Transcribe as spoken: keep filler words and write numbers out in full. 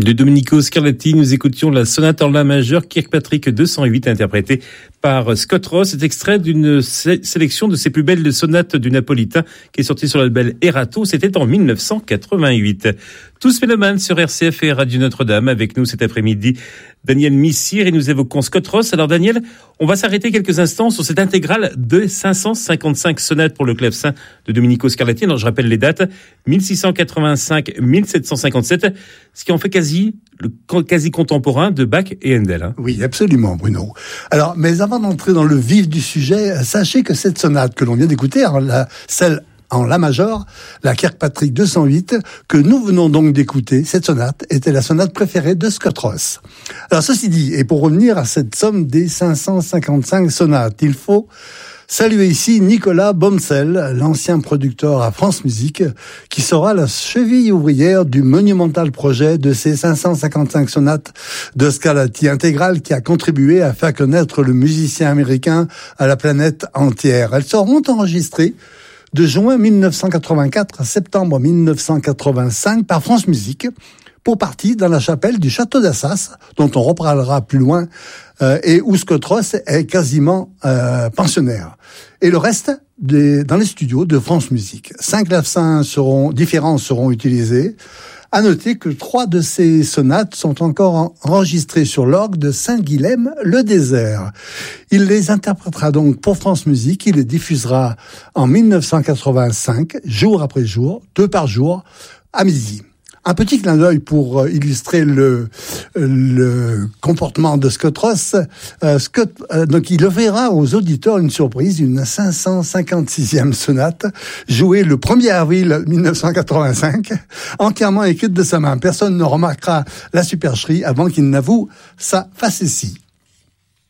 De Domenico Scarlatti, nous écoutions la sonate en la majeur Kirkpatrick deux cent huit interprétée par Scott Ross. C'est extrait d'une sé- sélection de ses plus belles sonates du Napolitain qui est sortie sur l'album Erato. C'était en dix-neuf cent quatre-vingt-huit. Tous mélomanes sur R C F et Radio Notre-Dame. Avec nous cet après-midi, Daniel Missire, et nous évoquons Scott Ross. Alors Daniel, on va s'arrêter quelques instants sur cette intégrale de cinq cent cinquante-cinq sonates pour le clavecin de Domenico Scarlatti. Alors je rappelle les dates, mille six cent quatre-vingt-cinq à mille sept cent cinquante-sept, ce qui en fait quasi le quasi contemporain de Bach et Handel. Hein. Oui, absolument, Bruno. Alors, mais avant d'entrer dans le vif du sujet, sachez que cette sonate que l'on vient d'écouter, la, celle en la major, la Kirkpatrick deux cent huit, que nous venons donc d'écouter, cette sonate était la sonate préférée de Scott Ross. Alors, ceci dit, et pour revenir à cette somme des cinq cent cinquante-cinq sonates, il faut saluer ici Nicolas Bomsel, l'ancien producteur à France Musique, qui sera la cheville ouvrière du monumental projet de ces cinq cent cinquante-cinq sonates de Scarlatti intégrale qui a contribué à faire connaître le musicien américain à la planète entière. Elles seront enregistrées de juin dix-neuf cent quatre-vingt-quatre à septembre dix-neuf cent quatre-vingt-cinq par France Musique, pour partie dans la chapelle du château d'Assas, dont on reparlera plus loin, euh, et où Scott Ross est quasiment euh, pensionnaire. Et le reste, des, dans les studios de France Musique. Cinq clavecins seront, différents seront utilisés. À noter que trois de ces sonates sont encore enregistrées sur l'orgue de Saint-Guilhem-le-Désert. Il les interprétera donc pour France Musique. Il les diffusera en dix-neuf cent quatre-vingt-cinq, jour après jour, deux par jour, à midi. Un petit clin d'œil pour illustrer le le comportement de Scott Ross. Euh, Scott, euh, donc il offrira aux auditeurs une surprise, une cinq cent cinquante-sixième sonate, jouée le premier avril dix-neuf cent quatre-vingt-cinq, entièrement écrite de sa main. Personne ne remarquera la supercherie avant qu'il n'avoue sa facétie.